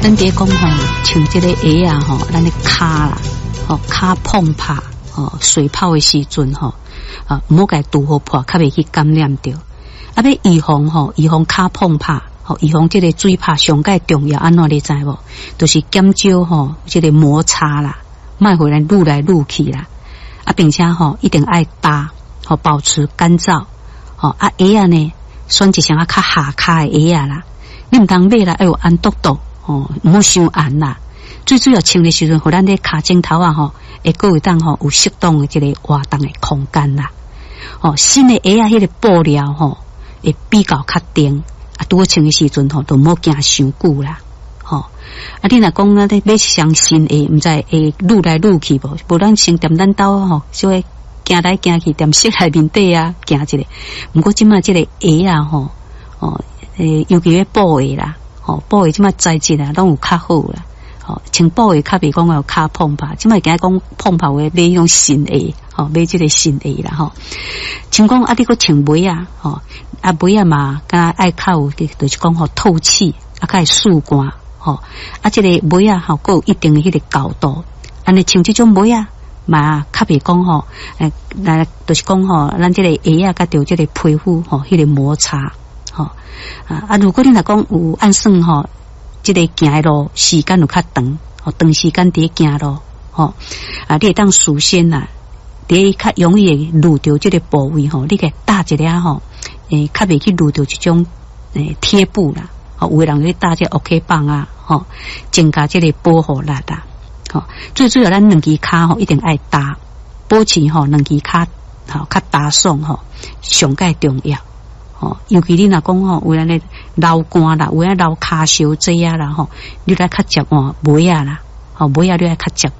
咱伫讲吼，像这个鞋啊吼，咱的脚啦，吼脚碰拍，水泡的时阵吼，唔好甲拄好破，较袂去感染着。啊，要预防脚碰拍，预防这个水泡上界重要，安怎你知无？就是减少这个摩擦啦，莫回来撸来撸去啦。啊，并且一定爱搭，保持干燥。鞋啊呢，选一双较下骹的鞋啊啦，你唔通买啦，要有按笃笃。唔好伤硬啦。最主要穿的时阵，互咱的脚趾头啊会各有当有适当的这个活动的空间啦。新的鞋啊，迄个布料会比较较硬，啊，拄好穿的时阵都唔好行伤久啦。你若讲啊，你买一双新鞋，唔知会撸来撸去无咱先踮咱兜就会行来行去，踮室内面底啊行一个。不过即马这个鞋啊尤其是布鞋啦。布鞋即马材质啊，拢有较好啦。穿布鞋较袂讲有脚碰拍，即马今讲碰拍话买迄种新鞋，买即个新鞋啦像讲你个穿袜啊，袜啊嘛，敢爱较有，就是讲透气，较会速干，即个袜啊佫有一定的迄个高度，安尼像即种袜啊嘛，较袂讲就是讲咱即个鞋啊，甲着即个皮肤迄个摩擦。如果你若讲有按算这个行的路时间有较长，长时间伫行路，你会当事先啦，伫较容易撸到这个部位你给搭一下较袂去撸到这种贴布啦，有的人去搭这 OK 棒啊，增加这个保护力啦，最主要咱两只脚一定爱搭，保持两只脚较搭爽上界重要。尤其你若讲有安尼流汗啦，有安流骹烧济啊啦你来较接换袜啊啦，袜啊你爱较接。